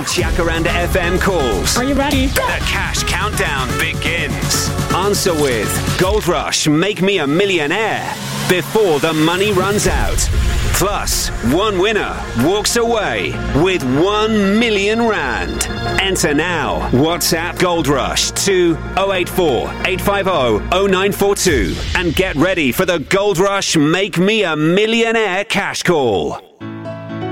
Jacaranda FM calls. Are you ready? The cash countdown begins. Answer with Gold Rush Make Me a Millionaire before the money runs out. Plus, one winner walks away with 1 million rand. Enter now. WhatsApp Gold Rush to 084 850 0942 and get ready for the Gold Rush Make Me a Millionaire cash call.